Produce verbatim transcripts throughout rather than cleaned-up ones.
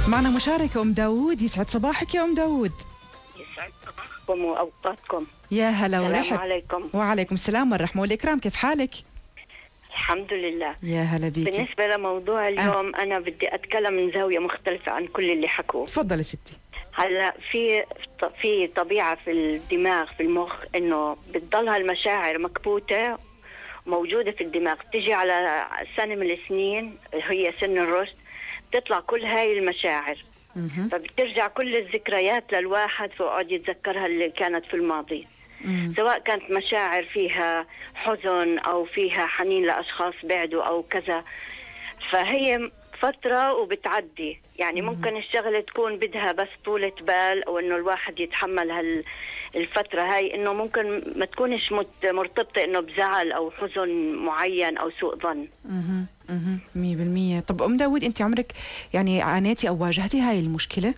معنا مشاركة أم داوود. يسعد صباحك يا أم داوود. يسعد صباحكم وأوقاتكم. يا هلا ورحب. السلام عليكم. وعليكم السلام والرحمة والإكرام، كيف حالك؟ الحمد لله. يا هلا بيكي. بالنسبة لموضوع اليوم آه. أنا بدي أتكلم من زاوية مختلفة عن كل اللي حكوه. تفضلي ستي. هلا في في طبيعة في الدماغ في المخ إنه بتضلها المشاعر مكبوتة موجودة في الدماغ، تيجي على سنة من السنين هي سن الرشد تطلع كل هاي المشاعر، مه. فبترجع كل الذكريات للواحد فيقعد يتذكرها اللي كانت في الماضي. مه. سواء كانت مشاعر فيها حزن أو فيها حنين لأشخاص بعدوا أو كذا، فهي فترة وبتعدي. يعني مه. ممكن الشغلة تكون بدها بس طولة بال أو إنه الواحد يتحمل هال الفترة هاي، إنه ممكن ما تكونش مرتبطة إنه بزعل أو حزن معين أو سوء ظن. اها اها مية بالمية. طب أم داوود، أنت عمرك يعني عانيتي أو واجهتي هاي المشكلة؟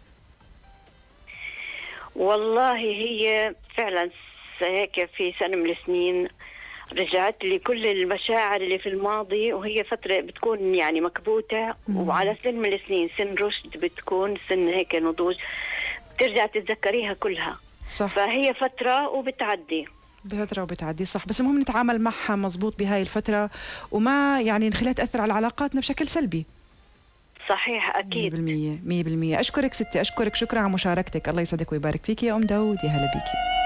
والله هي فعلا هيك في سنة من السنين رجعت لي كل المشاعر اللي في الماضي، وهي فترة بتكون يعني مكبوتة. مم. وعلى سن من السنين سن رشد بتكون سن هيك نضوج بترجع تتذكريها كلها. صح. فهي فترة وبتعدي. بفترة وبتعدي، صح. بس المهم نتعامل معها مزبوط بهاي الفترة وما يعني نخليها تأثر على علاقاتنا بشكل سلبي. صحيح أكيد. مية بالمية مية بالمية. أشكرك ستي، أشكرك، شكرا على مشاركتك. الله يسعدك ويبارك فيك يا أم داوود. يا هلا بيكي.